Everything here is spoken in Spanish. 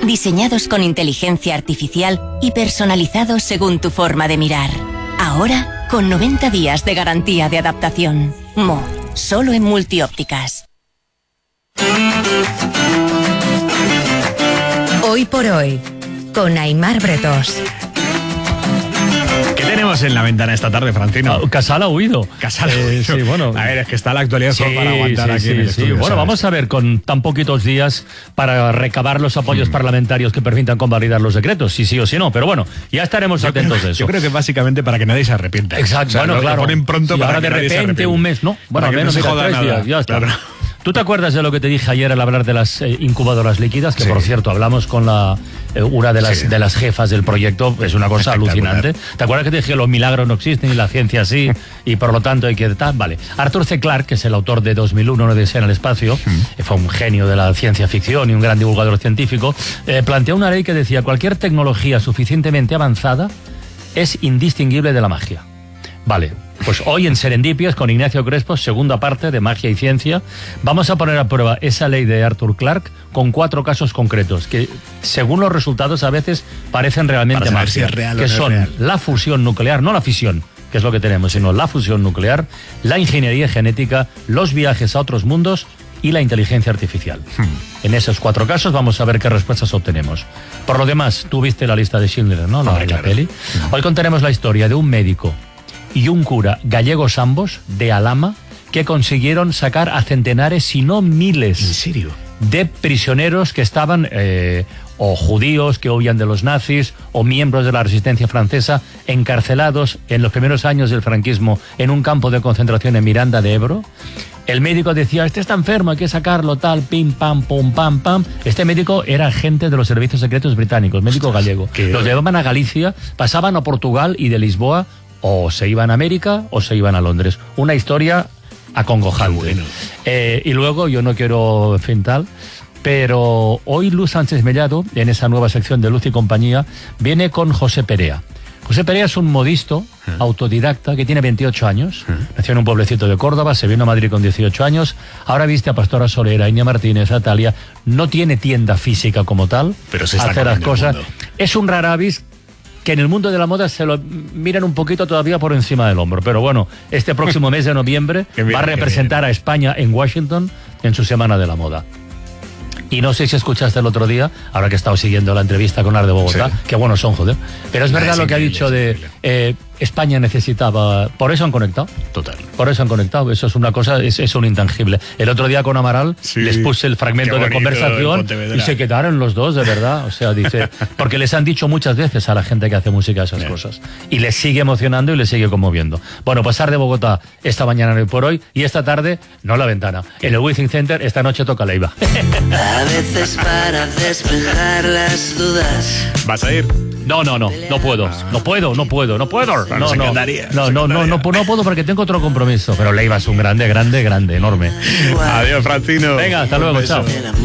diseñados con inteligencia artificial y personalizados según tu forma de mirar. Ahora, con 90 días de garantía de adaptación. Mo, solo en Multiópticas. Hoy por hoy, con Aimar Bretós. ¿Qué tenemos en la ventana esta tarde, Francino? Casal ha huido. Casal ha huido. Sí, bueno. A ver, es que está la actualidad solo para aguantar aquí en el estudio. Bueno, ¿sabes? vamos a ver, con tan poquitos días para recabar los apoyos parlamentarios que permitan convalidar los decretos, si sí o si no. Pero bueno, ya estaremos atentos a eso. Yo creo que básicamente para que nadie se arrepienta. Exacto. O sea, bueno, lo claro. ponen pronto y para ahora que de nadie se repente arrepienta. un mes, ¿no? Bueno, Para que menos no se joda 3 nada. días, ya está. Claro. ¿Tú te acuerdas de lo que te dije ayer al hablar de las incubadoras líquidas? Que, por cierto, hablamos con una de las jefas del proyecto. Es una cosa alucinante. ¿Te acuerdas que te dije que los milagros no existen y la ciencia sí? Y por lo tanto hay que... Vale. Arthur C. Clarke, que es el autor de 2001, una odisea en el espacio, fue un genio de la ciencia ficción y un gran divulgador científico, planteó una ley que decía: cualquier tecnología suficientemente avanzada es indistinguible de la magia. Vale, pues hoy en Serendipias con Ignacio Crespo, segunda parte de Magia y Ciencia, vamos a poner a prueba esa ley de Arthur Clarke con 4 casos concretos que, según los resultados, a veces parecen realmente magia, si es real que o no son es real. la fusión nuclear, no la fisión, que es lo que tenemos, sino la fusión nuclear, la ingeniería genética, los viajes a otros mundos y la inteligencia artificial. En esos 4 casos vamos a ver qué respuestas obtenemos. Por lo demás, tú viste la lista de Schindler, ¿no? La peli. Hoy contaremos la historia de un médico y un cura, gallegos ambos, de Alhama, que consiguieron sacar a centenares, si no miles, ¿en serio?, de prisioneros que estaban o judíos que huían de los nazis o miembros de la resistencia francesa encarcelados en los primeros años del franquismo en un campo de concentración en Miranda de Ebro. El médico decía: este está enfermo, hay que sacarlo, tal, pim, pam, pum, pam, pam. Este médico era agente de los servicios secretos británicos, médico gallego. Los llevaban a Galicia, pasaban a Portugal y de Lisboa o se iban a América o se iban a Londres. Una historia acongojante. Bueno. Y luego, yo no quiero, en fin, tal, pero hoy Luz Sánchez Mellado, en esa nueva sección de Luz y Compañía, viene con José Perea. José Perea es un modisto autodidacta que tiene 28 años, nació en un pueblecito de Córdoba, se vino a Madrid con 18 años, ahora viste a Pastora Solera, a Iña Martínez, a Talia. No tiene tienda física como tal, pero se está hace las comiendo el cosas. mundo. Es un raravis que en el mundo de la moda se lo miran un poquito todavía por encima del hombro. Pero bueno, este próximo mes de noviembre va a representar a España en Washington en su Semana de la Moda. Y no sé si escuchaste el otro día, ahora que he estado siguiendo la entrevista con Ar de Bogotá, que buenos son, joder. Pero es verdad lo que ha dicho de España necesitaba... Por eso han conectado. Total. Por eso han conectado. Eso es una cosa, es un intangible. El otro día con Amaral les puse el fragmento de conversación y se quedaron los dos, de verdad. O sea, dice... Porque les han dicho muchas veces a la gente que hace música esas cosas. Y les sigue emocionando y les sigue conmoviendo. Bueno, pues Ar de Bogotá esta mañana en Hoy por Hoy y esta tarde, no La Ventana. En el Wizzing Center esta noche toca Leiva. A veces para despejar las dudas. ¿Vas a ir? No puedo. No puedo. No puedo porque tengo otro compromiso. Pero Leiva es un grande, enorme. Adiós, Francino. Venga, hasta luego, chao.